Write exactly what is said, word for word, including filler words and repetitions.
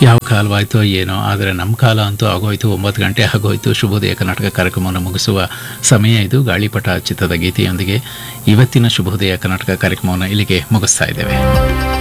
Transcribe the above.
ಯಾವ ಕಾಲವಾಯ್ತೋ ಏನೋ, ಆದರೆ ನಮ್ಮ ಕಾಲ ಅಂತೂ ಆಗೋಯ್ತು. ಒಂಬತ್ತು ಗಂಟೆ ಆಗೋಯ್ತು. ಶುಭೋದಯ ಕರ್ನಾಟಕ ಕಾರ್ಯಕ್ರಮವನ್ನು ಮುಗಿಸುವ ಸಮಯ ಇದು. ಗಾಳಿಪಟ ಚಿತ್ರದ ಗೀತೆಯೊಂದಿಗೆ ಇವತ್ತಿನ ಶುಭೋದಯ ಕರ್ನಾಟಕ ಕಾರ್ಯಕ್ರಮವನ್ನು ಇಲ್ಲಿಗೆ ಮುಗಿಸ್ತಾ ಇದ್ದೇವೆ.